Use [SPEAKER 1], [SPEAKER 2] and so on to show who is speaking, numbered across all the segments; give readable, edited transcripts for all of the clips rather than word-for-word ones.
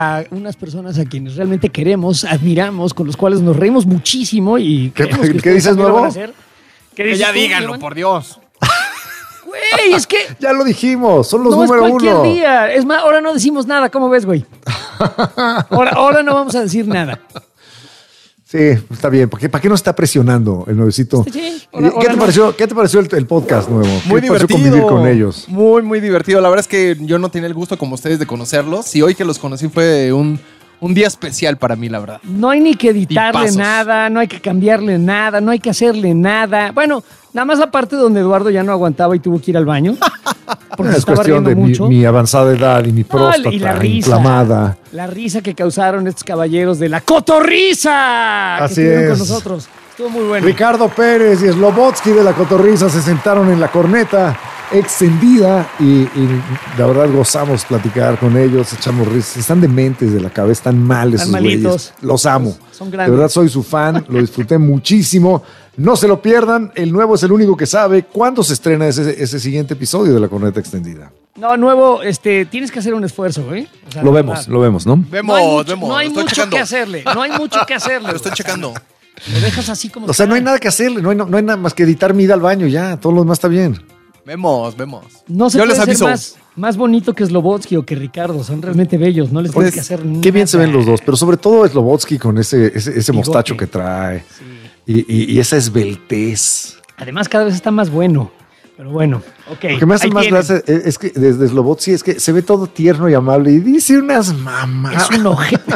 [SPEAKER 1] a unas personas a quienes realmente queremos, admiramos, con los cuales nos reímos muchísimo y
[SPEAKER 2] ¿Qué
[SPEAKER 1] que
[SPEAKER 2] dices nuevo?
[SPEAKER 3] Que ya díganlo, por Dios.
[SPEAKER 1] Güey, es que
[SPEAKER 2] Ya lo dijimos, son los
[SPEAKER 1] no
[SPEAKER 2] número
[SPEAKER 1] es cualquier
[SPEAKER 2] uno.
[SPEAKER 1] día. Es más, ahora no decimos nada. ¿Cómo ves, güey? Ahora no vamos a decir nada.
[SPEAKER 2] Sí, está bien. ¿Para qué nos está presionando el nuevecito?
[SPEAKER 1] Sí,
[SPEAKER 2] ¿Qué te pareció el podcast nuevo?
[SPEAKER 3] Muy
[SPEAKER 2] ¿Qué te pareció
[SPEAKER 3] divertido.
[SPEAKER 2] convivir con ellos?
[SPEAKER 3] Muy, muy divertido. La verdad es que yo no tenía el gusto como ustedes de conocerlos. Y hoy que los conocí fue un día especial para mí, la verdad.
[SPEAKER 1] No hay ni que editarle
[SPEAKER 3] Tipazos.
[SPEAKER 1] nada, no hay que cambiarle nada, no hay que hacerle nada. Bueno, nada más la parte donde Eduardo ya no aguantaba y tuvo que ir al baño. Porque se
[SPEAKER 2] Es
[SPEAKER 1] estaba
[SPEAKER 2] cuestión
[SPEAKER 1] riendo
[SPEAKER 2] de
[SPEAKER 1] mucho.
[SPEAKER 2] mi avanzada edad y mi
[SPEAKER 1] No,
[SPEAKER 2] próstata
[SPEAKER 1] y la risa,
[SPEAKER 2] inflamada.
[SPEAKER 1] la risa que causaron estos caballeros de la cotorriza
[SPEAKER 2] Así
[SPEAKER 1] que estuvieron
[SPEAKER 2] es.
[SPEAKER 1] con nosotros. Estuvo muy bueno.
[SPEAKER 2] Ricardo Pérez y Slobodsky de la Cotorriza se sentaron en la corneta extendida y la verdad gozamos platicar con ellos, echamos risas. Están dementes de la cabeza, están mal esos
[SPEAKER 1] Están
[SPEAKER 2] güeyes.
[SPEAKER 1] malitos.
[SPEAKER 2] Los amo.
[SPEAKER 1] Son
[SPEAKER 2] De
[SPEAKER 1] grandes.
[SPEAKER 2] verdad soy su fan, lo disfruté muchísimo. No se lo pierdan, el nuevo es el único que sabe cuándo se estrena ese siguiente episodio de la corneta extendida.
[SPEAKER 1] No, nuevo, tienes que hacer un esfuerzo, ¿eh? O sea,
[SPEAKER 2] Lo
[SPEAKER 1] la
[SPEAKER 2] vemos,
[SPEAKER 1] verdad.
[SPEAKER 2] lo vemos, ¿no?
[SPEAKER 3] Vemos,
[SPEAKER 1] No hay
[SPEAKER 3] Estoy
[SPEAKER 1] mucho
[SPEAKER 3] checando.
[SPEAKER 1] que hacerle. No hay mucho que hacerle.
[SPEAKER 3] Lo estoy checando.
[SPEAKER 1] Lo dejas así como
[SPEAKER 2] O sea, no hay
[SPEAKER 1] está.
[SPEAKER 2] nada que hacerle, no hay nada más que editar mi ida al baño ya, todo lo demás está bien.
[SPEAKER 3] Vemos.
[SPEAKER 1] No se
[SPEAKER 3] Yo
[SPEAKER 1] puede
[SPEAKER 3] les aviso.
[SPEAKER 1] ser más bonito que Slobodsky o que Ricardo. Son realmente bellos. No les tienes que hacer nada.
[SPEAKER 2] Qué bien se ven los dos, pero sobre todo Slobodsky con ese mostacho que trae y esa esbeltez.
[SPEAKER 1] Además, cada vez está más bueno. Pero bueno, ok.
[SPEAKER 2] Lo que me hace
[SPEAKER 1] ahí
[SPEAKER 2] más
[SPEAKER 1] tienen.
[SPEAKER 2] gracia es que desde Slobodsky es que se ve todo tierno y amable y dice unas mamás.
[SPEAKER 1] Es un ojete.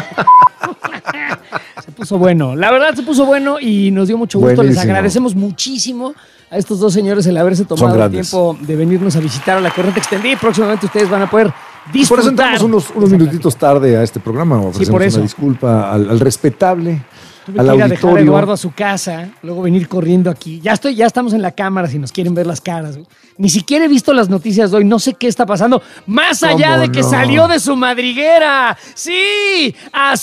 [SPEAKER 1] Se puso bueno. La verdad se puso bueno y nos dio mucho gusto.
[SPEAKER 2] Buenísimo.
[SPEAKER 1] Les agradecemos muchísimo a estos dos señores el haberse
[SPEAKER 2] Son
[SPEAKER 1] tomado el
[SPEAKER 2] grandes.
[SPEAKER 1] tiempo de venirnos a visitar a la Corriente Extendida. Y próximamente ustedes van a poder disfrutar.
[SPEAKER 2] Por eso entramos unos minutitos tarde a este programa. Ofrecemos
[SPEAKER 1] por eso.
[SPEAKER 2] una disculpa al respetable,
[SPEAKER 1] Tuve
[SPEAKER 2] al
[SPEAKER 1] que ir a dejar a
[SPEAKER 2] auditorio.
[SPEAKER 1] Eduardo a su casa, luego venir corriendo aquí. Ya estamos en la cámara si nos quieren ver las caras. Ni siquiera he visto las noticias de hoy, no sé qué está pasando. Más allá
[SPEAKER 2] ¿Cómo
[SPEAKER 1] de que
[SPEAKER 2] no?
[SPEAKER 1] salió de su madriguera. Sí,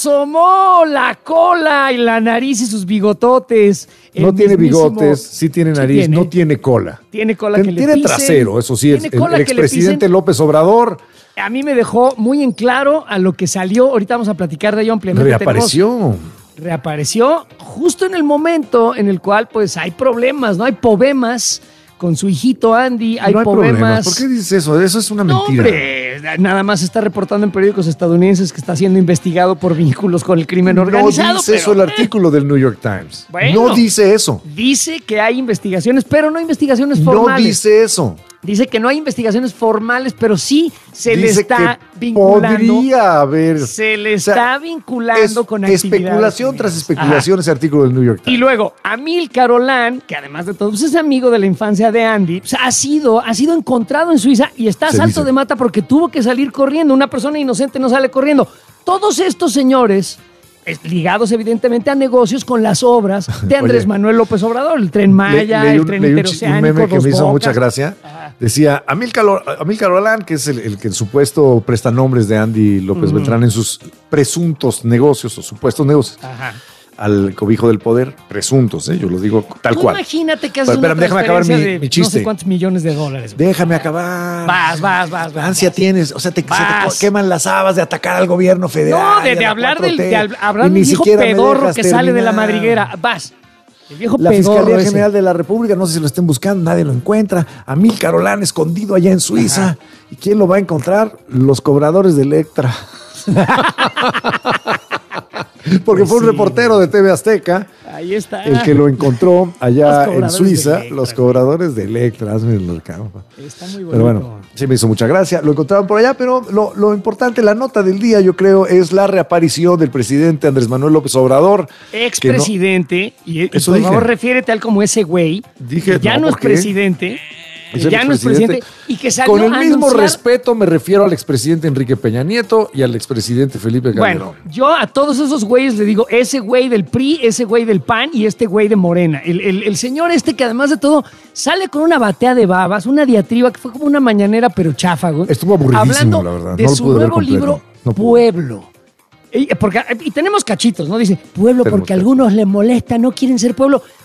[SPEAKER 1] asomó la cola y la nariz y sus bigototes.
[SPEAKER 2] No
[SPEAKER 1] El
[SPEAKER 2] tiene
[SPEAKER 1] mismísimo-
[SPEAKER 2] bigotes, sí tiene nariz,
[SPEAKER 1] tiene.
[SPEAKER 2] no tiene cola.
[SPEAKER 1] Tiene cola que le
[SPEAKER 2] Tiene
[SPEAKER 1] pisen.
[SPEAKER 2] trasero, eso sí.
[SPEAKER 1] Tiene
[SPEAKER 2] El
[SPEAKER 1] cola que le
[SPEAKER 2] expresidente
[SPEAKER 1] pisen.
[SPEAKER 2] López Obrador
[SPEAKER 1] A mí me dejó muy en claro a lo que salió. Ahorita vamos a platicar de ello ampliamente.
[SPEAKER 2] reapareció.
[SPEAKER 1] Reapareció justo en el momento en el cual pues hay problemas, ¿no? Hay problemas con su hijito Andy, hay
[SPEAKER 2] No hay
[SPEAKER 1] problemas.
[SPEAKER 2] problemas. ¿Por qué dices eso? Eso es una
[SPEAKER 1] No,
[SPEAKER 2] mentira.
[SPEAKER 1] hombre, nada más se está reportando en periódicos estadounidenses que está siendo investigado por vínculos con el crimen organizado.
[SPEAKER 2] No dice
[SPEAKER 1] pero,
[SPEAKER 2] eso el artículo del New York Times.
[SPEAKER 1] Bueno.
[SPEAKER 2] No dice eso.
[SPEAKER 1] Dice que hay investigaciones, pero no investigaciones
[SPEAKER 2] No
[SPEAKER 1] formales.
[SPEAKER 2] dice eso.
[SPEAKER 1] Dice que no hay investigaciones formales, pero sí se le
[SPEAKER 2] Dice
[SPEAKER 1] está
[SPEAKER 2] que
[SPEAKER 1] vinculando.
[SPEAKER 2] podría haber.
[SPEAKER 1] Se le
[SPEAKER 2] O sea,
[SPEAKER 1] está vinculando con actividades
[SPEAKER 2] especulación tras
[SPEAKER 1] criminales.
[SPEAKER 2] especulación ese artículo del New York
[SPEAKER 1] Y
[SPEAKER 2] Times.
[SPEAKER 1] luego, Amílcar Olán, que además de todo pues es amigo de la infancia de Andy, pues, ha sido encontrado en Suiza y está a
[SPEAKER 2] Se
[SPEAKER 1] salto
[SPEAKER 2] dice.
[SPEAKER 1] de mata porque tuvo que salir corriendo. Una persona inocente no sale corriendo. Todos estos señores, ligados evidentemente a negocios con las obras de Andrés
[SPEAKER 2] Oye.
[SPEAKER 1] Manuel López Obrador, el Tren Maya,
[SPEAKER 2] Leí
[SPEAKER 1] el
[SPEAKER 2] un-
[SPEAKER 1] Tren
[SPEAKER 2] leí un
[SPEAKER 1] Interoceánico,
[SPEAKER 2] meme que
[SPEAKER 1] Dos
[SPEAKER 2] me hizo
[SPEAKER 1] Bocas.
[SPEAKER 2] mucha gracia. Decía, Amílcar Olán, que es el que el supuesto prestanombres de Andy López Beltrán en sus presuntos negocios o supuestos negocios
[SPEAKER 1] Ajá.
[SPEAKER 2] al cobijo del poder. Presuntos, yo lo digo tal
[SPEAKER 1] Tú
[SPEAKER 2] cual.
[SPEAKER 1] imagínate que haces
[SPEAKER 2] Pero,
[SPEAKER 1] una
[SPEAKER 2] espérame, déjame acabar
[SPEAKER 1] transferencia
[SPEAKER 2] mi
[SPEAKER 1] de
[SPEAKER 2] chiste.
[SPEAKER 1] no sé cuántos millones de dólares. güey.
[SPEAKER 2] Déjame acabar.
[SPEAKER 1] Vas.
[SPEAKER 2] Ansia tienes, o sea, se te
[SPEAKER 1] Vas.
[SPEAKER 2] queman las habas de atacar al gobierno federal.
[SPEAKER 1] No, de
[SPEAKER 2] y a la
[SPEAKER 1] hablar
[SPEAKER 2] 4T,
[SPEAKER 1] hablar
[SPEAKER 2] y
[SPEAKER 1] del
[SPEAKER 2] ni
[SPEAKER 1] viejo
[SPEAKER 2] siquiera me
[SPEAKER 1] pedorro
[SPEAKER 2] dejas
[SPEAKER 1] que sale de la
[SPEAKER 2] terminar.
[SPEAKER 1] madriguera. Vas. El viejo
[SPEAKER 2] La
[SPEAKER 1] pedorro
[SPEAKER 2] Fiscalía
[SPEAKER 1] ese.
[SPEAKER 2] General de la República, no sé si lo estén buscando, nadie lo encuentra. Amílcar Olán escondido allá en Suiza. ¿Y quién lo va a encontrar? Los cobradores de Electra. Porque
[SPEAKER 1] Pues
[SPEAKER 2] fue un
[SPEAKER 1] sí.
[SPEAKER 2] reportero de TV Azteca
[SPEAKER 1] Ahí está.
[SPEAKER 2] el que lo encontró
[SPEAKER 1] Los
[SPEAKER 2] allá en
[SPEAKER 1] cobradores
[SPEAKER 2] Suiza.
[SPEAKER 1] de Electra,
[SPEAKER 2] Los cobradores de Electra. Hazme el recado.
[SPEAKER 1] Está muy bonito.
[SPEAKER 2] Pero bueno, sí me hizo mucha gracia. Lo encontraron por allá, pero lo importante, la nota del día, yo creo, es la reaparición del presidente Andrés Manuel López Obrador.
[SPEAKER 1] Expresidente, y
[SPEAKER 2] Eso
[SPEAKER 1] por
[SPEAKER 2] dije.
[SPEAKER 1] favor refiérete al como ese güey,
[SPEAKER 2] Dije,
[SPEAKER 1] que ya
[SPEAKER 2] no,
[SPEAKER 1] no es
[SPEAKER 2] ¿por qué?
[SPEAKER 1] presidente,
[SPEAKER 2] Es el
[SPEAKER 1] ya no es presidente,
[SPEAKER 2] expresidente.
[SPEAKER 1] y que salió
[SPEAKER 2] Con el
[SPEAKER 1] a
[SPEAKER 2] mismo
[SPEAKER 1] anunciar-
[SPEAKER 2] respeto me refiero al expresidente Enrique Peña Nieto y al expresidente Felipe Calderón.
[SPEAKER 1] Bueno, yo a todos esos güeyes le digo, ese güey del PRI, ese güey del PAN y este güey de Morena. El señor este que además de todo sale con una batea de babas, una diatriba que fue como una mañanera pero chafa, güey.
[SPEAKER 2] Estuvo aburridísimo,
[SPEAKER 1] Hablando
[SPEAKER 2] la verdad.
[SPEAKER 1] de
[SPEAKER 2] No lo
[SPEAKER 1] su
[SPEAKER 2] pude ver
[SPEAKER 1] nuevo
[SPEAKER 2] completo.
[SPEAKER 1] libro,
[SPEAKER 2] No pude.
[SPEAKER 1] Pueblo. Y tenemos cachitos, ¿no? Dice, pueblo
[SPEAKER 2] Tenemos
[SPEAKER 1] porque a algunos les molesta, no quieren ser pueblo.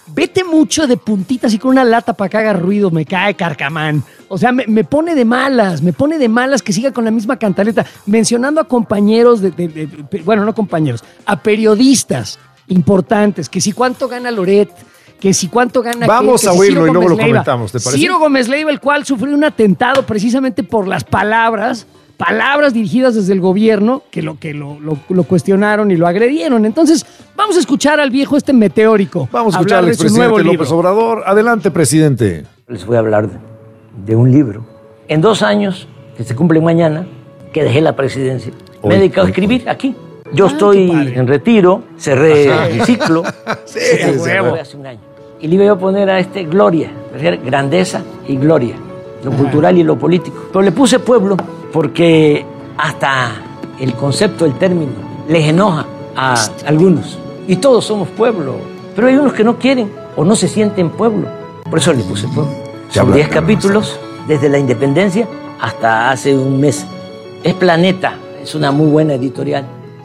[SPEAKER 1] vete mucho de puntitas y con una lata para que haga ruido, me cae carcamán. O sea, me pone de malas que siga con la misma cantaleta, mencionando a compañeros bueno, no compañeros, a periodistas importantes, que si cuánto gana Loret, que si cuánto gana...
[SPEAKER 2] Vamos
[SPEAKER 1] que
[SPEAKER 2] a
[SPEAKER 1] si
[SPEAKER 2] oírlo
[SPEAKER 1] Ciro
[SPEAKER 2] y luego
[SPEAKER 1] Gómez
[SPEAKER 2] lo
[SPEAKER 1] Leiva.
[SPEAKER 2] comentamos, ¿te parece?
[SPEAKER 1] Ciro Gómez Leiva, el cual sufrió un atentado precisamente por las palabras dirigidas desde el gobierno que lo cuestionaron y lo agredieron. Entonces, vamos a escuchar al viejo meteórico.
[SPEAKER 2] Vamos a escuchar al expresidente López Obrador. Adelante, presidente.
[SPEAKER 4] Les voy a hablar de un libro. En 2 años, que se cumplen mañana, que dejé la presidencia, me he dedicado a escribir aquí. Yo estoy en retiro, cerré el ciclo.
[SPEAKER 2] Sí,
[SPEAKER 4] hace un año. Y le iba a poner a gloria, es decir, grandeza y gloria, lo cultural y lo político. Pero le puse pueblo porque hasta el concepto, el término, les enoja a algunos. Y todos somos pueblo, pero hay unos que no quieren o no se sienten pueblo. Por eso le puse pueblo. Son 10 capítulos desde la independencia hasta hace un mes. Es Planeta, es una muy buena editorial.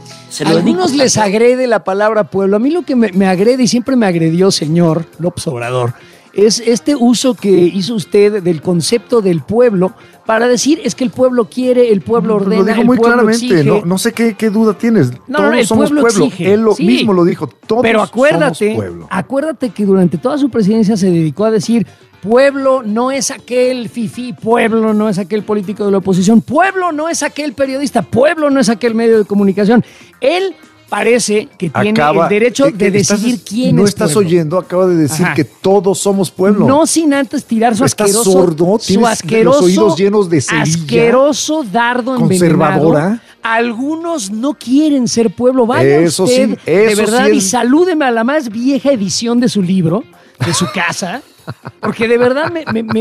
[SPEAKER 1] A algunos les agrede la palabra pueblo. A mí lo que me agrede y siempre me agredió, señor López Obrador, es este uso que hizo usted del concepto del pueblo para decir es que el pueblo quiere, el pueblo ordena,
[SPEAKER 2] lo dijo
[SPEAKER 1] el
[SPEAKER 2] muy
[SPEAKER 1] pueblo
[SPEAKER 2] claramente.
[SPEAKER 1] exige.
[SPEAKER 2] No sé qué duda tienes. Todos
[SPEAKER 1] el
[SPEAKER 2] somos
[SPEAKER 1] pueblo exige.
[SPEAKER 2] Él mismo lo dijo. Todos
[SPEAKER 1] Pero
[SPEAKER 2] somos pueblo.
[SPEAKER 1] acuérdate que durante toda su presidencia se dedicó a decir pueblo no es aquel fifí, pueblo no es aquel político de la oposición, pueblo no es aquel periodista, pueblo no es aquel medio de comunicación. Él parece que tiene el derecho de decidir quién es pueblo.
[SPEAKER 2] No estás oyendo, acaba de decir que todos somos pueblo.
[SPEAKER 1] No sin antes tirar su
[SPEAKER 2] ¿Estás
[SPEAKER 1] asqueroso,
[SPEAKER 2] sordo?
[SPEAKER 1] su asqueroso,
[SPEAKER 2] los oídos llenos de cerilla.
[SPEAKER 1] Asqueroso dardo
[SPEAKER 2] Conservadora.
[SPEAKER 1] envenenado. Algunos no quieren ser pueblo. Vaya
[SPEAKER 2] Eso
[SPEAKER 1] usted,
[SPEAKER 2] sí, eso
[SPEAKER 1] de verdad,
[SPEAKER 2] sí
[SPEAKER 1] y salúdeme a la más vieja edición de su libro, de su casa. Porque de verdad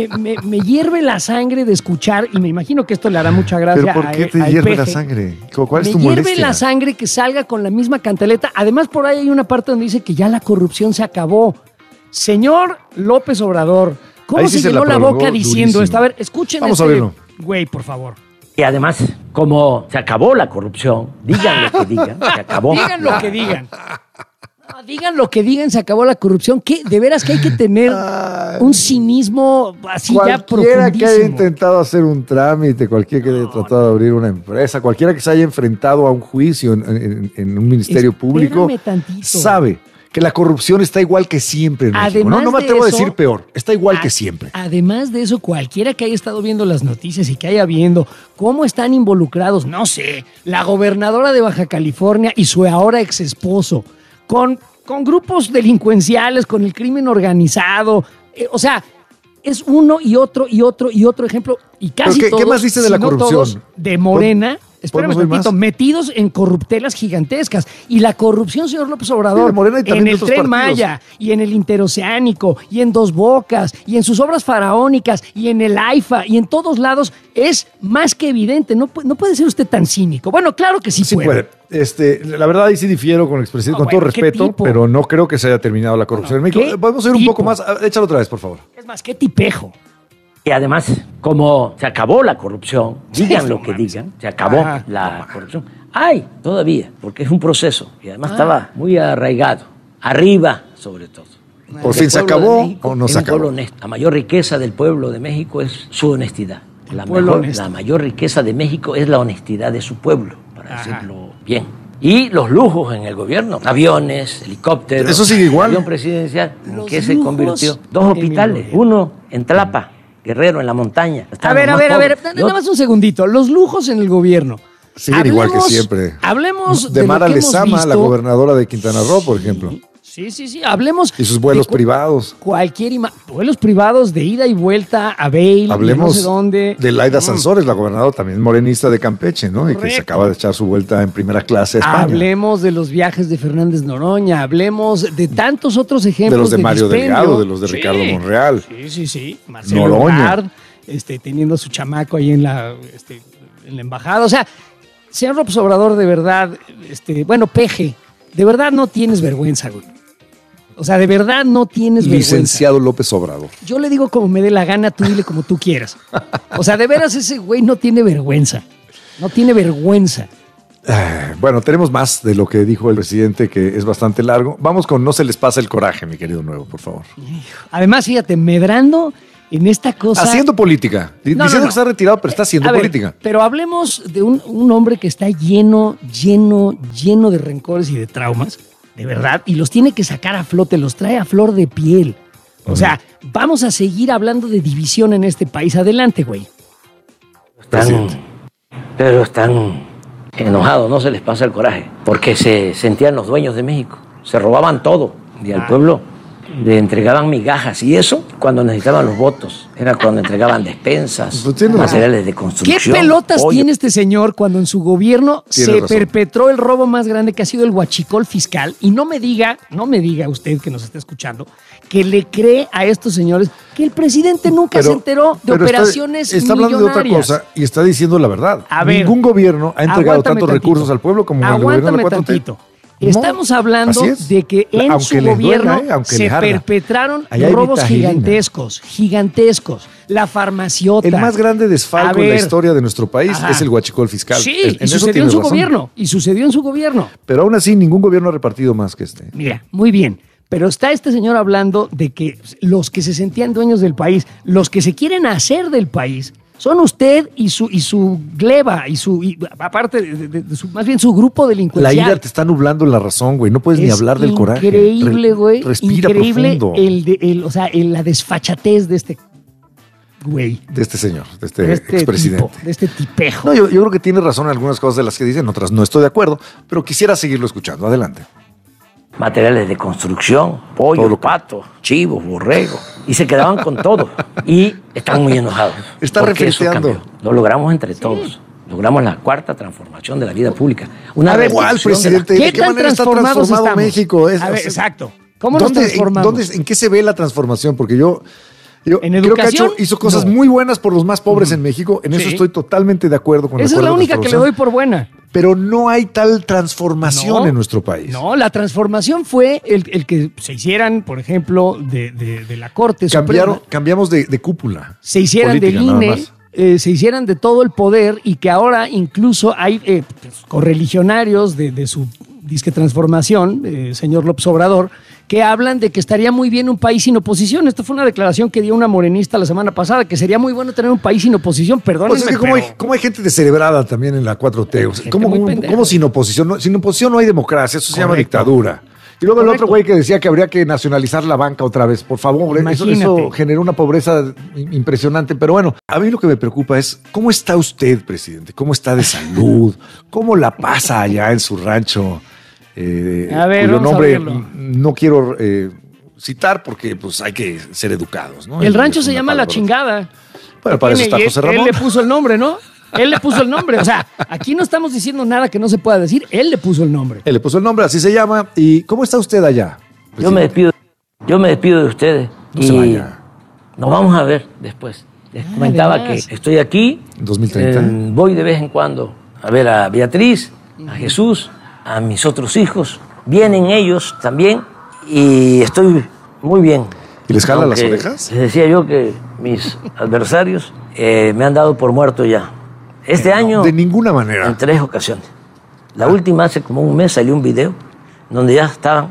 [SPEAKER 1] me hierve la sangre de escuchar, y me imagino que esto le hará mucha gracia.
[SPEAKER 2] ¿Pero por qué te hierve la sangre? ¿Cuál es tu molestia?
[SPEAKER 1] Me hierve la sangre que salga con la misma cantaleta. Además, por ahí hay una parte donde dice que ya la corrupción se acabó. Señor López Obrador, ¿cómo se llenó la boca diciendo esto? A ver, escuchen
[SPEAKER 2] Vamos a verlo.
[SPEAKER 1] Güey, por favor.
[SPEAKER 4] Y además, como se acabó la corrupción, digan lo que digan, se acabó.
[SPEAKER 1] Digan lo que digan. No, digan lo que digan, se acabó la corrupción. ¿Qué? De veras que hay que tener un cinismo así ya profundísimo.
[SPEAKER 2] Cualquiera que haya intentado hacer un trámite, cualquiera que haya tratado de abrir una empresa, cualquiera que se haya enfrentado a un juicio en un ministerio público, sabe que la corrupción está igual que siempre en México. No me atrevo a decir peor, está igual que siempre.
[SPEAKER 1] Además de eso, cualquiera que haya estado viendo las noticias y que haya viendo cómo están involucrados, no sé, la gobernadora de Baja California y su ahora ex esposo, con grupos delincuenciales, con el crimen organizado, o sea, es uno y otro y otro y otro ejemplo, y casi todos,
[SPEAKER 2] ¿qué más dice de la corrupción?
[SPEAKER 1] Todos de Morena. Espérame tantito, metidos en corruptelas gigantescas. Y la corrupción, señor López Obrador, en el Tren Maya, y en el Interoceánico, y en Dos Bocas, y en sus obras faraónicas, y en el AIFA, y en todos lados, es más que evidente. No puede ser usted tan cínico. Bueno, claro que sí puede.
[SPEAKER 2] La verdad, ahí sí difiero con el expresidente, con todo respeto, pero no creo que se haya terminado la corrupción en México. Podemos ir un poco más. Échalo otra vez, por favor.
[SPEAKER 1] Es más, qué tipejo.
[SPEAKER 4] Y además, como se acabó la corrupción, digan lo que digan, se acabó la corrupción. Hay todavía, porque es un proceso. Y además estaba muy arraigado, arriba sobre todo.
[SPEAKER 2] ¿Por fin se acabó o no se acabó?
[SPEAKER 4] La mayor riqueza del pueblo de México es su honestidad. La mayor riqueza de México es la honestidad de su pueblo, para decirlo bien. Y los lujos en el gobierno, aviones, helicópteros.
[SPEAKER 2] Eso sigue igual.
[SPEAKER 4] El avión presidencial, ¿en qué se convirtió? 2 hospitales, uno en Tlapa, Guerrero, en la montaña.
[SPEAKER 1] A ver, nada más un segundito. Los lujos en el gobierno.
[SPEAKER 2] Siguen igual que siempre.
[SPEAKER 1] Hablemos
[SPEAKER 2] de Mara Lezama, la gobernadora de Quintana Roo, por ejemplo.
[SPEAKER 1] Sí, hablemos.
[SPEAKER 2] Y sus vuelos privados.
[SPEAKER 1] Vuelos privados de ida y vuelta a Bail,
[SPEAKER 2] hablemos
[SPEAKER 1] no sé dónde.
[SPEAKER 2] De Laida Sansores, la gobernadora también morenista de Campeche, ¿no? Correcto. Y que se acaba de echar su vuelta en primera clase a España.
[SPEAKER 1] Hablemos de los viajes de Fernández Noroña, hablemos de tantos otros ejemplos.
[SPEAKER 2] De los de Mario Delgado, de los de Ricardo Monreal.
[SPEAKER 1] Sí. Marcelo Ebrard, teniendo a su chamaco ahí en la embajada. O sea, señor López Obrador, de verdad, Peje, de verdad no tienes vergüenza, güey. O sea, de verdad no tienes vergüenza.
[SPEAKER 2] Licenciado López Obrador.
[SPEAKER 1] Yo le digo como me dé la gana, tú dile como tú quieras. O sea, de veras ese güey no tiene vergüenza. No tiene vergüenza.
[SPEAKER 2] Bueno, tenemos más de lo que dijo el presidente, que es bastante largo. Vamos con no se les pasa el coraje, mi querido Nuevo, por favor.
[SPEAKER 1] Además, fíjate, medrando en esta cosa.
[SPEAKER 2] Haciendo política. Diciendo que está retirado, pero está haciendo política.
[SPEAKER 1] Pero hablemos de un hombre que está lleno de rencores y de traumas, de verdad, y los tiene que sacar a flote, los trae a flor de piel. O sea, vamos a seguir hablando de división en este país. Adelante, güey.
[SPEAKER 4] Pero están enojados, no se les pasa el coraje, porque se sentían los dueños de México, se robaban todo y al pueblo le entregaban migajas, y eso cuando necesitaban los votos, era cuando entregaban despensas, materiales de construcción.
[SPEAKER 1] ¿Qué pelotas tiene este señor cuando en su gobierno se perpetró el robo más grande, que ha sido el huachicol fiscal? Y no me diga usted que nos está escuchando, que le cree a estos señores que el presidente nunca se enteró de operaciones
[SPEAKER 2] está
[SPEAKER 1] millonarias.
[SPEAKER 2] Hablando de otra cosa y está diciendo la verdad.
[SPEAKER 1] A ver,
[SPEAKER 2] ningún gobierno ha entregado tantos recursos al pueblo como el gobierno de la 4T.
[SPEAKER 1] Tantito. Estamos hablando de que en su gobierno se perpetraron robos gigantescos. La farmaciota.
[SPEAKER 2] El más grande desfalco en la historia de nuestro país es el huachicol fiscal.
[SPEAKER 1] Sí, y sucedió en su gobierno.
[SPEAKER 2] Pero aún así, ningún gobierno ha repartido más que este.
[SPEAKER 1] Mira, muy bien. Pero está este señor hablando de que los que se sentían dueños del país, los que se quieren hacer del país, son usted y su gleba, aparte de más bien su grupo delincuencial.
[SPEAKER 2] La ira te está nublando la razón, güey. No puedes ni hablar del coraje.
[SPEAKER 1] Increíble, güey.
[SPEAKER 2] Respira
[SPEAKER 1] increíble
[SPEAKER 2] profundo.
[SPEAKER 1] La desfachatez de este güey.
[SPEAKER 2] De este señor, de este expresidente.
[SPEAKER 1] De este tipejo.
[SPEAKER 2] No, yo creo que tiene razón en algunas cosas de las que dicen, otras no estoy de acuerdo, pero quisiera seguirlo escuchando. Adelante.
[SPEAKER 4] Materiales de construcción, pollo, pato, chivos, borrego, y se quedaban con todo. Y están muy enojados.
[SPEAKER 2] Está refrescando.
[SPEAKER 4] Lo logramos entre todos. Logramos la cuarta transformación de la vida pública.
[SPEAKER 2] ¿Cuál, presidente?
[SPEAKER 1] ¿Qué tan transformado
[SPEAKER 2] México?
[SPEAKER 1] Exacto. ¿Cómo nos transformamos?
[SPEAKER 2] ¿En qué se ve la transformación? Porque yo
[SPEAKER 1] en educación,
[SPEAKER 2] creo que hizo cosas muy buenas por los más pobres en México. En eso estoy totalmente de acuerdo con
[SPEAKER 1] esa es la única que le doy por buena.
[SPEAKER 2] Pero no hay tal transformación en nuestro país.
[SPEAKER 1] No, la transformación fue el que se hicieran, por ejemplo, de la Corte Suprema.
[SPEAKER 2] Cambiamos de cúpula.
[SPEAKER 1] Se hicieran del INE, se hicieran de todo el poder, y que ahora incluso hay correligionarios de su disque transformación, señor López Obrador, que hablan de que estaría muy bien un país sin oposición. Esta fue una declaración que dio una morenista la semana pasada, que sería muy bueno tener un país sin oposición. Perdónenme,
[SPEAKER 2] pues es que como hay gente descerebrada también en la 4T. O sea, ¿cómo sin oposición? Sin oposición no hay democracia, eso se llama dictadura. Y luego el otro güey que decía que habría que nacionalizar la banca otra vez. Por favor, eso generó una pobreza impresionante. Pero bueno, a mí lo que me preocupa es cómo está usted, presidente, cómo está de salud, cómo la pasa allá en su rancho.
[SPEAKER 1] A ver,
[SPEAKER 2] cuyo nombre no quiero citar porque pues hay que ser educados, ¿no?
[SPEAKER 1] El rancho se llama La Chingada.
[SPEAKER 2] Bueno, para eso está José Ramón.
[SPEAKER 1] Él le puso el nombre, ¿no? Él le puso el nombre. O sea, aquí no estamos diciendo nada que no se pueda decir. Él le puso el nombre.
[SPEAKER 2] Él le puso el nombre, así se llama. ¿Y cómo está usted allá, presidente?
[SPEAKER 4] Yo me despido de ustedes.
[SPEAKER 2] No se vaya.
[SPEAKER 4] Nos vamos a ver después. Les comentaba que estoy aquí.
[SPEAKER 2] 2030.
[SPEAKER 4] Voy de vez en cuando a ver a Beatriz, a Jesús, a mis otros hijos. Vienen ellos también y estoy muy bien.
[SPEAKER 2] ¿Y les jala las orejas?
[SPEAKER 4] Les decía yo que mis adversarios me han dado por muerto ya. Este año...
[SPEAKER 2] De ninguna manera.
[SPEAKER 4] En 3 ocasiones. La última, hace como un mes, salió un video donde ya estaban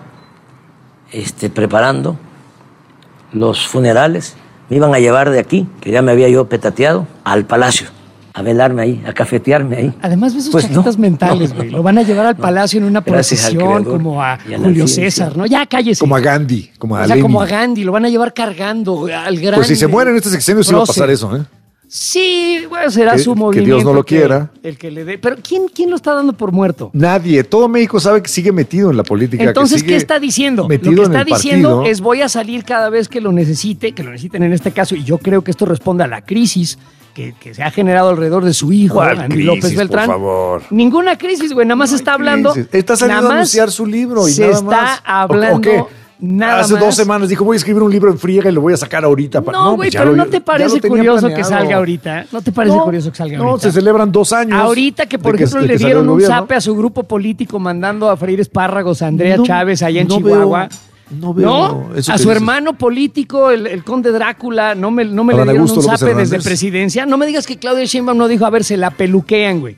[SPEAKER 4] preparando los funerales. Me iban a llevar de aquí, que ya me había yo petateado, al palacio. A velarme ahí, a cafetearme ahí.
[SPEAKER 1] Además, ves sus chaquetas mentales, güey. Lo van a llevar al palacio en una procesión, como a Julio César, ¿no? Ya cállese.
[SPEAKER 2] Como a Gandhi, como a
[SPEAKER 1] Lenin. O sea, como a Gandhi, lo van a llevar cargando al gran...
[SPEAKER 2] Pues si se muere en este sexenio sí va a pasar eso, ¿eh?
[SPEAKER 1] Sí, bueno, será su movimiento.
[SPEAKER 2] Que Dios no lo quiera.
[SPEAKER 1] El que le dé. Pero ¿quién lo está dando por muerto?
[SPEAKER 2] Nadie. Todo México sabe que sigue metido en la política.
[SPEAKER 1] Entonces, ¿qué está diciendo? Lo que está diciendo es voy a salir cada vez que lo necesiten en este caso, y yo creo que esto responde a la crisis que se ha generado alrededor de su hijo, Andy López Beltrán.
[SPEAKER 2] Por favor.
[SPEAKER 1] Ninguna crisis, güey, nada más está hablando.
[SPEAKER 2] Está saliendo a anunciar su libro y nada más.
[SPEAKER 1] Se está hablando.
[SPEAKER 2] Hace 2 semanas dijo, voy a escribir un libro en friega y lo voy a sacar ahorita.
[SPEAKER 1] No, güey, pero ¿no te parece curioso que salga ahorita? ¿No te parece curioso que salga ahorita?
[SPEAKER 2] No, se celebran 2 años.
[SPEAKER 1] Ahorita que, por ejemplo, le dieron un zape a su grupo político mandando a freír espárragos a Andrea Chávez allá en Chihuahua.
[SPEAKER 2] No veo
[SPEAKER 1] eso. A su hermano político, el conde Drácula, no me le dieron un zape desde presidencia. No me digas que Claudia Sheinbaum no dijo, a ver, se la peluquean, güey.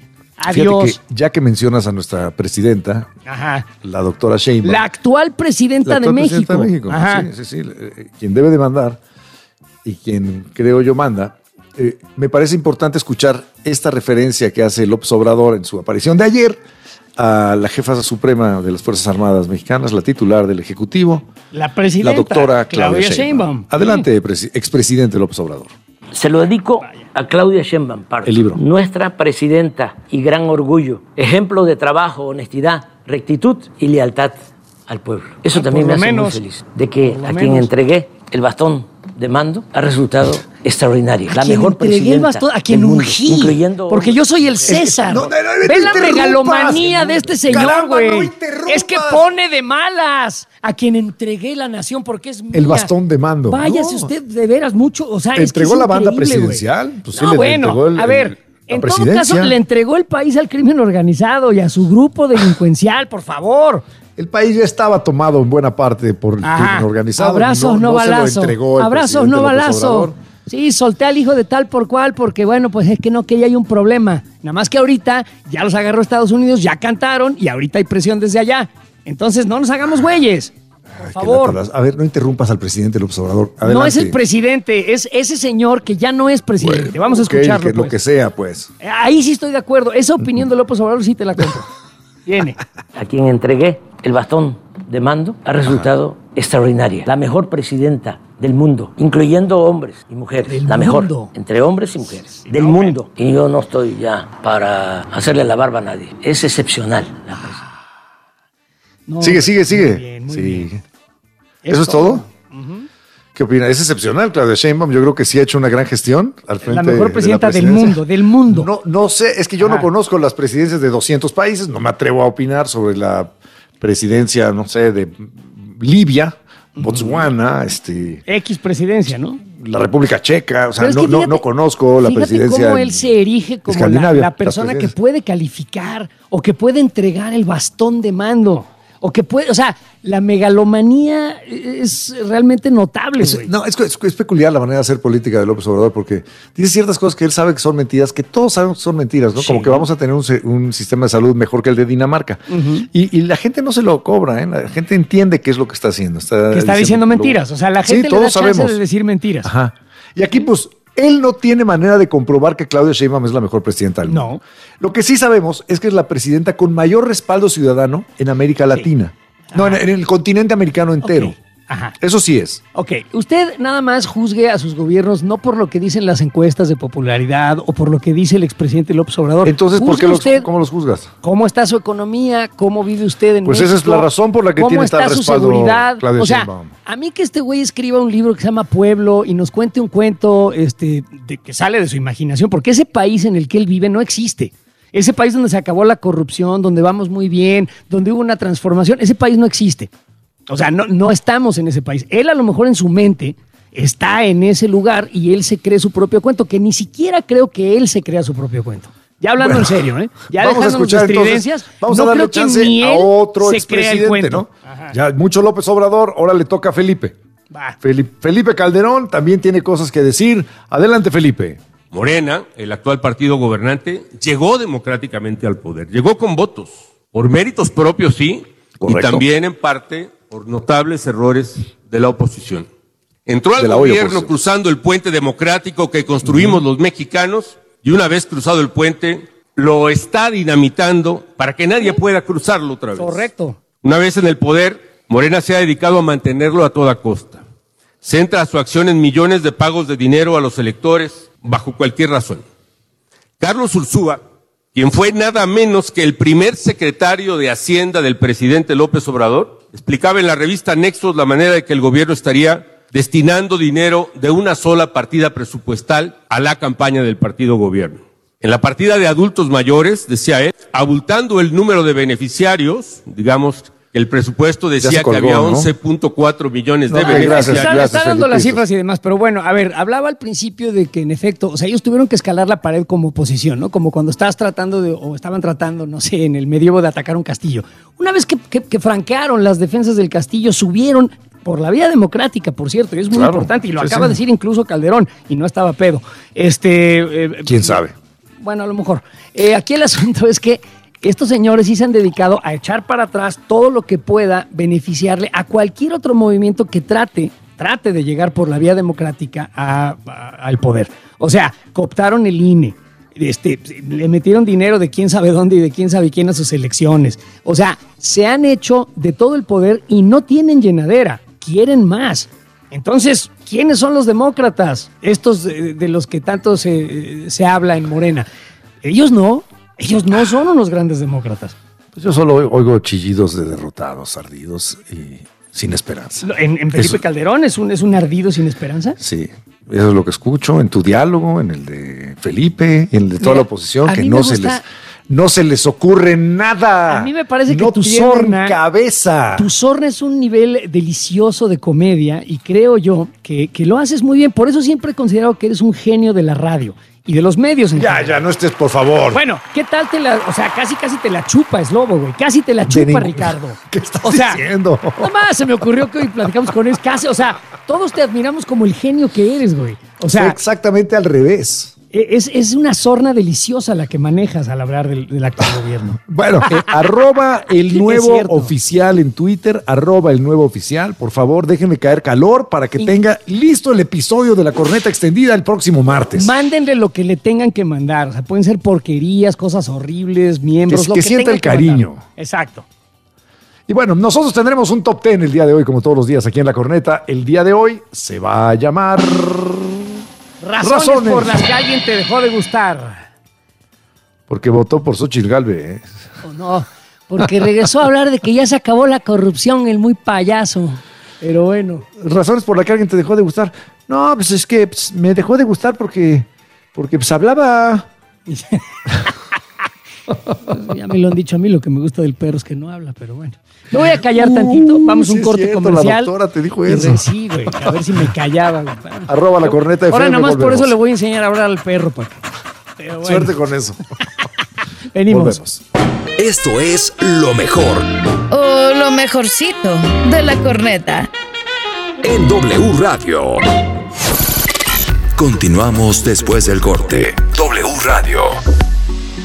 [SPEAKER 1] Adiós.
[SPEAKER 2] Ya que mencionas a nuestra presidenta, la doctora Sheinbaum.
[SPEAKER 1] La actual presidenta de México.
[SPEAKER 2] Ajá. Sí. Quien debe de mandar y quien creo yo manda. Me parece importante escuchar esta referencia que hace López Obrador en su aparición de ayer a la jefa suprema de las Fuerzas Armadas Mexicanas, la titular del Ejecutivo,
[SPEAKER 1] la presidenta,
[SPEAKER 2] la doctora Claudia Sheinbaum. Adelante, expresidente López Obrador.
[SPEAKER 4] Se lo dedico a Claudia Sheinbaum Pardo,
[SPEAKER 2] el libro.
[SPEAKER 4] Nuestra presidenta y gran orgullo, ejemplo de trabajo, honestidad, rectitud y lealtad al pueblo. Eso también me hace muy feliz, de que a quien entregué el bastón de mando ha resultado extraordinario. La mejor presidenta. El bastón,
[SPEAKER 1] a quien ungí. Incluyendo. Porque yo soy el César. Ve la megalomanía de este señor, güey. Es que pone de malas a quien entregué la nación porque es mía.
[SPEAKER 2] El bastón de mando.
[SPEAKER 1] Váyase usted de veras mucho. O sea,
[SPEAKER 2] entregó la banda presidencial.
[SPEAKER 1] Pues sí, entregó a ver. En todo caso, le entregó el país al crimen organizado y a su grupo delincuencial, por favor.
[SPEAKER 2] El país ya estaba tomado en buena parte por el crimen organizado.
[SPEAKER 1] Abrazos, no balazo. Abrazos, no balazo. Sí, solté al hijo de tal por cual porque, bueno, pues es que no quería hay un problema. Nada más que ahorita ya los agarró Estados Unidos, ya cantaron y ahorita hay presión desde allá. Entonces no nos hagamos güeyes. Por favor.
[SPEAKER 2] A ver, no interrumpas al presidente López Obrador. Adelante.
[SPEAKER 1] No es el presidente, es ese señor que ya no es presidente. Bueno, vamos a escucharlo.
[SPEAKER 2] Lo que sea, pues.
[SPEAKER 1] Ahí sí estoy de acuerdo. Esa opinión de López Obrador sí te la compro. Viene.
[SPEAKER 4] A quien entregué el bastón de mando ha resultado extraordinaria. La mejor presidenta del mundo, incluyendo hombres y mujeres. La mejor, entre hombres y mujeres. Del mundo. Y yo no estoy ya para hacerle la barba a nadie. Es excepcional la presidenta.
[SPEAKER 2] No, sigue. Muy bien. ¿Eso es todo? ¿Qué opina? Es excepcional, Claudia Sheinbaum. Yo creo que sí ha hecho una gran gestión al frente.
[SPEAKER 1] La mejor presidenta del mundo.
[SPEAKER 2] No sé, es que yo no conozco las presidencias de 200 países. No me atrevo a opinar sobre la presidencia, no sé, de Libia, Botswana,
[SPEAKER 1] X presidencia, ¿no?
[SPEAKER 2] La República Checa. O sea, no conozco la presidencia.
[SPEAKER 1] Cómo él se erige como la persona que puede calificar o que puede entregar el bastón de mando. O que puede, o sea, la megalomanía es realmente notable.
[SPEAKER 2] Es peculiar la manera de hacer política de López Obrador porque dice ciertas cosas que él sabe que son mentiras, que todos sabemos que son mentiras, ¿no? Sí. Como que vamos a tener un sistema de salud mejor que el de Dinamarca. Y la gente no se lo cobra, ¿eh? La gente entiende qué es lo que está haciendo.
[SPEAKER 1] Está diciendo mentiras. O sea, la gente le da chance de decir mentiras.
[SPEAKER 2] Ajá. Y aquí, pues, él no tiene manera de comprobar que Claudia Sheinbaum es la mejor presidenta del mundo. No. Lo que sí sabemos es que es la presidenta con mayor respaldo ciudadano en América Latina. No, en el continente americano entero.
[SPEAKER 1] Okay. Ajá.
[SPEAKER 2] Eso sí es.
[SPEAKER 1] Ok, usted nada más juzgue a sus gobiernos no por lo que dicen las encuestas de popularidad o por lo que dice el expresidente López Obrador.
[SPEAKER 2] Entonces, ¿cómo los juzgas?
[SPEAKER 1] ¿Cómo está su economía? ¿Cómo vive usde en México?
[SPEAKER 2] Pues esa es la razón por la que tiene tal respaldo.
[SPEAKER 1] ¿Cómo está su seguridad?
[SPEAKER 2] Claudia
[SPEAKER 1] o sea,
[SPEAKER 2] Sheinbaum.
[SPEAKER 1] A mí que este güey escriba un libro que se llama Pueblo y nos cuente un cuento de que sale de su imaginación, porque ese país en el que él vive no existe. Ese país donde se acabó la corrupción, donde vamos muy bien, donde hubo una transformación, ese país no existe. O sea, no estamos en ese país. Él a lo mejor en su mente está en ese lugar y él se cree su propio cuento, que ni siquiera creo que él se crea su propio cuento. Ya hablando en serio, ¿eh? Ya
[SPEAKER 2] vamos a escuchar entonces, vamos a darle chance a otro expresidente, ¿no? Ya mucho López Obrador, ahora le toca a Felipe. Felipe Calderón también tiene cosas que decir. Adelante, Felipe.
[SPEAKER 5] Morena, el actual partido gobernante, llegó democráticamente al poder. Llegó con votos, por méritos propios, sí, correcto, y también en parte por notables errores de la oposición. Entró al gobierno cruzando el puente democrático que construimos los mexicanos y una vez cruzado el puente, lo está dinamitando para que nadie pueda cruzarlo otra vez.
[SPEAKER 1] Correcto.
[SPEAKER 5] Una vez en el poder, Morena se ha dedicado a mantenerlo a toda costa. Centra su acción en millones de pagos de dinero a los electores bajo cualquier razón. Carlos Ursúa, quien fue nada menos que el primer secretario de Hacienda del presidente López Obrador, explicaba en la revista Nexos la manera de que el gobierno estaría destinando dinero de una sola partida presupuestal a la campaña del partido gobierno. En la partida de adultos mayores, decía él, abultando el número de beneficiarios, digamos, el presupuesto decía que había 11.4 millones de beneficiarios.
[SPEAKER 1] Está dando las cifras y demás, pero bueno, a ver, hablaba al principio de que en efecto, o sea, ellos tuvieron que escalar la pared como oposición, ¿no? Como cuando estaban tratando, no sé, en el medievo de atacar un castillo. Una vez que franquearon las defensas del castillo, subieron por la vía democrática, por cierto, y es muy importante, y lo acaba de decir incluso Calderón, y no estaba pedo.
[SPEAKER 2] ¿Quién sabe?
[SPEAKER 1] Bueno, a lo mejor. Aquí el asunto es que estos señores sí se han dedicado a echar para atrás todo lo que pueda beneficiarle a cualquier otro movimiento que trate de llegar por la vía democrática al poder. O sea, cooptaron el INE, le metieron dinero de quién sabe dónde y de quién sabe quién a sus elecciones. O sea, se han hecho de todo el poder y no tienen llenadera, quieren más. Entonces, ¿quiénes son los demócratas? Estos de los que tanto se habla en Morena. Ellos no son unos grandes demócratas.
[SPEAKER 2] Pues yo solo oigo chillidos de derrotados, ardidos y sin esperanza.
[SPEAKER 1] ¿En Felipe Calderón es un ardido sin esperanza? Sí,
[SPEAKER 2] eso es lo que escucho en tu diálogo, en el de Felipe, en el de toda la oposición, que no se les ocurre nada.
[SPEAKER 1] A mí me parece que
[SPEAKER 2] no
[SPEAKER 1] tu
[SPEAKER 2] tienen
[SPEAKER 1] sorna,
[SPEAKER 2] cabeza.
[SPEAKER 1] Tu sorna es un nivel delicioso de comedia y creo yo que lo haces muy bien. Por eso siempre he considerado que eres un genio de la radio y de los medios.
[SPEAKER 2] Ya, no estés, por favor.
[SPEAKER 1] Bueno, ¿qué tal casi te la chupa, Slobo, güey? Casi te la chupa, Ricardo.
[SPEAKER 2] ¿Qué estás diciendo?
[SPEAKER 1] Nomás se me ocurrió que hoy platicamos con él. Todos te admiramos como el genio que eres, güey.
[SPEAKER 2] Fue exactamente al revés.
[SPEAKER 1] Es una sorna deliciosa la que manejas al hablar del actual gobierno.
[SPEAKER 2] Bueno, arroba el nuevo oficial en Twitter, arroba el nuevo oficial. Por favor, déjenme caer calor para que tenga listo el episodio de La Corneta Extendida el próximo martes.
[SPEAKER 1] Mándenle lo que le tengan que mandar. O sea, pueden ser porquerías, cosas horribles, miembros,
[SPEAKER 2] que sienta el cariño.
[SPEAKER 1] Exacto.
[SPEAKER 2] Y bueno, nosotros tendremos un top 10 el día de hoy, como todos los días aquí en La Corneta. El día de hoy se va a llamar...
[SPEAKER 1] Razones por las que alguien te dejó de gustar.
[SPEAKER 2] Porque votó por Xóchitl Gálvez.
[SPEAKER 1] Oh, no, porque regresó a hablar de que ya se acabó la corrupción, el muy payaso. Pero bueno.
[SPEAKER 2] Razones por las que alguien te dejó de gustar. No, pues es que me dejó de gustar porque hablaba.
[SPEAKER 1] Ya me lo han dicho a mí, lo que me gusta del perro es que no habla, pero bueno. Me voy a callar tantito, vamos a un corte comercial.
[SPEAKER 2] La doctora te dijo eso.
[SPEAKER 1] Sí, güey, a ver si me callaba. Güey.
[SPEAKER 2] Arroba La Corneta FM.
[SPEAKER 1] Ahora nomás por eso le voy a enseñar a hablar al perro, Paco.
[SPEAKER 2] Bueno. Suerte con eso.
[SPEAKER 1] Venimos.
[SPEAKER 2] Volvemos.
[SPEAKER 6] Esto es lo mejor.
[SPEAKER 7] O lo mejorcito de La Corneta.
[SPEAKER 6] En W Radio. Continuamos después del corte. W Radio.